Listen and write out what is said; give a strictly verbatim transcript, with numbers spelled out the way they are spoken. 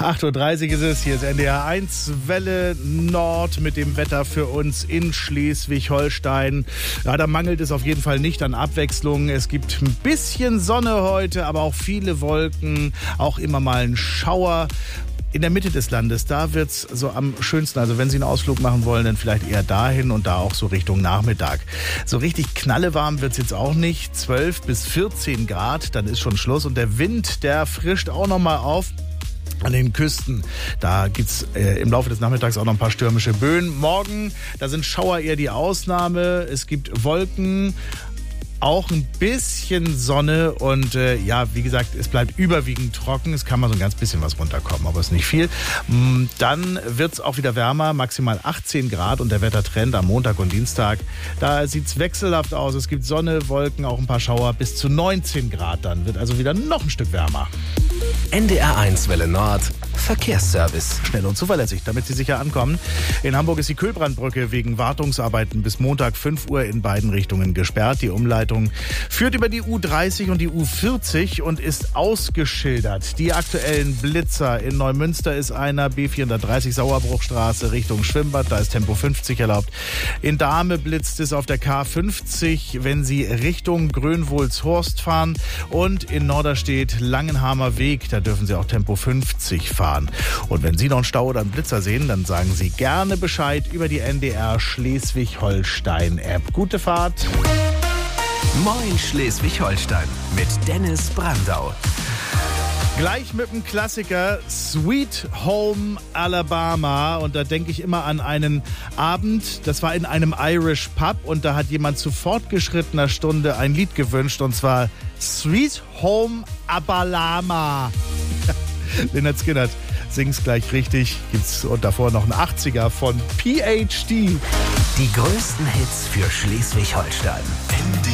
acht Uhr dreißig ist es, hier ist N D R eins Welle Nord mit dem Wetter für uns in Schleswig-Holstein. Ja, da mangelt es auf jeden Fall nicht an Abwechslung. Es gibt ein bisschen Sonne heute, aber auch viele Wolken, auch immer mal ein Schauer. In der Mitte des Landes, da wird's so am schönsten. Also wenn Sie einen Ausflug machen wollen, dann vielleicht eher dahin und da auch so Richtung Nachmittag. So richtig knallewarm wird's jetzt auch nicht. zwölf bis vierzehn Grad, dann ist schon Schluss. Und der Wind, der frischt auch noch mal auf. An den Küsten, da gibt's äh, im Laufe des Nachmittags auch noch ein paar stürmische Böen. Morgen, da sind Schauer eher die Ausnahme. Es gibt Wolken, auch ein bisschen Sonne und äh, ja, wie gesagt, es bleibt überwiegend trocken. Es kann mal so ein ganz bisschen was runterkommen, aber es ist nicht viel. Dann wird's auch wieder wärmer, maximal achtzehn Grad und der Wettertrend am Montag und Dienstag, da sieht's wechselhaft aus. Es gibt Sonne, Wolken, auch ein paar Schauer, bis zu neunzehn Grad dann. Wird also wieder noch ein Stück wärmer. N D R eins Welle Nord Verkehrsservice. Schnell und zuverlässig, damit Sie sicher ankommen. In Hamburg ist die Kühlbrandbrücke wegen Wartungsarbeiten bis Montag fünf Uhr in beiden Richtungen gesperrt. Die Umleitung führt über die U dreißig und die U vierzig und ist ausgeschildert. Die aktuellen Blitzer in Neumünster ist einer, B vierhundertdreißig Sauerbruchstraße Richtung Schwimmbad, da ist Tempo fünfzig erlaubt. In Dahme blitzt es auf der K fünfzig, wenn Sie Richtung Grönwohlshorst fahren, und in Norderstedt Langenhamer Weg, da dürfen Sie auch Tempo fünfzig fahren. Und wenn Sie noch einen Stau oder einen Blitzer sehen, dann sagen Sie gerne Bescheid über die N D R Schleswig-Holstein-App. Gute Fahrt! Moin Schleswig-Holstein mit Dennis Brandau. Gleich mit dem Klassiker Sweet Home Alabama, und da denke ich immer an einen Abend, das war in einem Irish Pub, und da hat jemand zu fortgeschrittener Stunde ein Lied gewünscht, und zwar Sweet Home Alabama. Lynyrd Skynyrd singt's gleich richtig, gibt's und davor noch ein achtziger von P H D. Die größten Hits für Schleswig-Holstein.